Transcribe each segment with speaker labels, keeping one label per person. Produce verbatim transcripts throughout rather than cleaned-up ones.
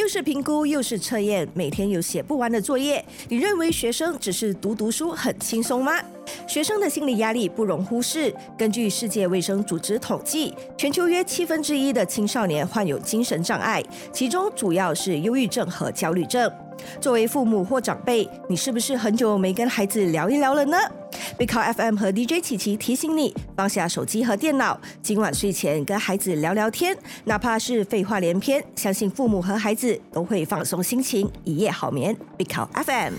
Speaker 1: 又是评估又是测验，每天有写不完的作业，你认为学生只是读读书很轻松吗？学生的心理压力不容忽视。根据世界卫生组织统计，全球约七分之一的青少年患有精神障碍，其中主要是忧郁症和焦虑症。作为父母或长辈，你是不是很久没跟孩子聊一聊了呢？ Big Car F M 和 D J 琪琪提醒你，放下手机和电脑，今晚睡前跟孩子聊聊天，哪怕是废话连篇，相信父母和孩子都会放松心情，一夜好眠。Big Car F M。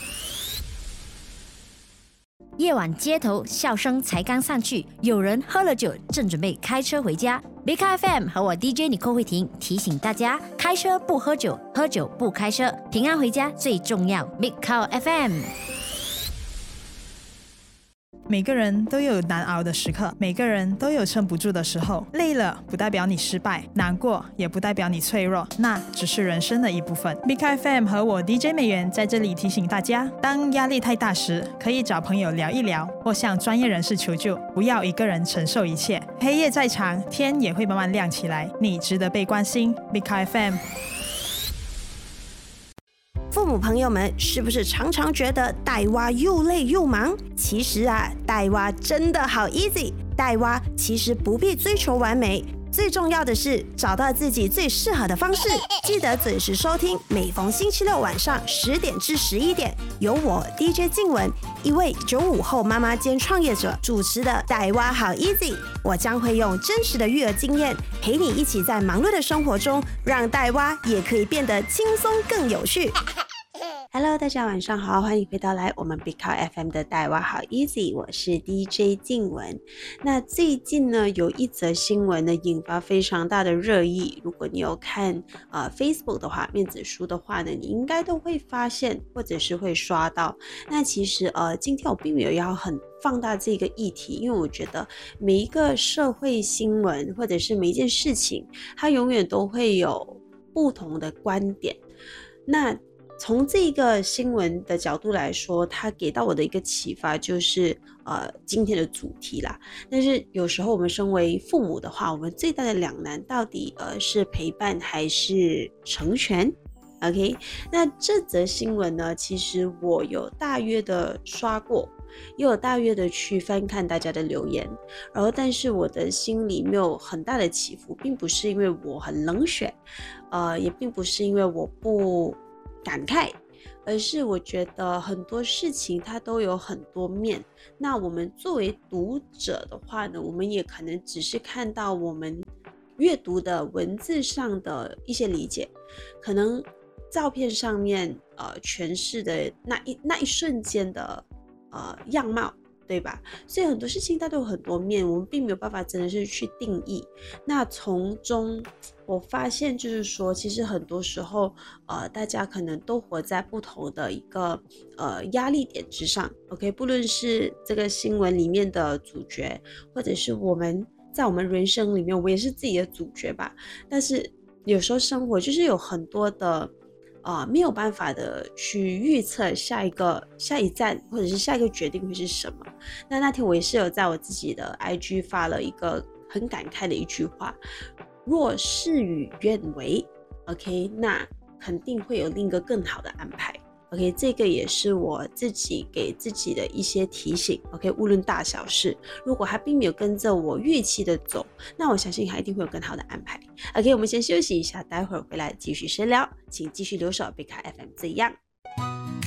Speaker 2: 夜晚街头笑声才刚散去，有人喝了酒，正准备开车回家。Big Car F M 和我 D J 尼寇慧婷提醒大家：开车不喝酒，喝酒不开车，平安回家最重要。Big Car F M。
Speaker 3: 每个人都有难熬的时刻，每个人都有撑不住的时候。累了不代表你失败，难过也不代表你脆弱，那只是人生的一部分。Big Car F M 和我 D J 美元在这里提醒大家，当压力太大时，可以找朋友聊一聊，或向专业人士求救，不要一个人承受一切。黑夜再长，天也会慢慢亮起来，你值得被关心。Big Car F M。
Speaker 4: 父母朋友们是不是常常觉得带娃又累又忙？其实啊，带娃真的好 easy。带娃其实不必追求完美，最重要的是找到自己最适合的方式。记得准时收听，每逢星期六晚上十点至十一点，由我 D J 静雯，一位九五后妈妈兼创业者主持的《带娃好 easy》。我将会用真实的育儿经验，陪你一起在忙碌的生活中，让带娃也可以变得轻松更有趣。Hello， 大家晚上好，欢迎回到来我们 Big Car F M 的带娃好 Easy， 我是 D J 静雯。那最近呢，有一则新闻呢引发非常大的热议。如果你有看呃 Facebook 的话，面子书的话呢，你应该都会发现或者是会刷到。那其实呃，今天我并没有要很放大这个议题，因为我觉得每一个社会新闻或者是每一件事情，它永远都会有不同的观点。那从这个新闻的角度来说，它给到我的一个启发就是呃今天的主题啦。但是有时候我们身为父母的话，我们最大的两难到底呃是陪伴还是成全 OK， 那这则新闻呢，其实我有大约的刷过，也有大约的去翻看大家的留言，然后但是我的心里没有很大的起伏，并不是因为我很冷血，呃，也并不是因为我不感慨，而是我觉得很多事情它都有很多面。那我们作为读者的话呢，我们也可能只是看到我们阅读的文字上的一些理解，可能照片上面呃诠释的那一那一瞬间的呃样貌，对吧？所以很多事情它都有很多面，我们并没有办法真的是去定义。那从中我发现就是说，其实很多时候呃大家可能都活在不同的一个呃压力点之上 OK， 不论是这个新闻里面的主角，或者是我们在我们人生里面，我们也是自己的主角吧。但是有时候生活就是有很多的呃，没有办法的去预测下一个下一站或者是下一个决定会是什么。那那天我也是有在我自己的 I G 发了一个很感慨的一句话，若事与愿违 OK， 那肯定会有另一个更好的安排。OK， 这个也是我自己给自己的一些提醒 OK， 无论大小事，如果他并没有跟着我预期的走，那我相信他一定会有更好的安排。 OK， 我们先休息一下，待会儿回来继续深聊，请继续留守Big Car F M 这样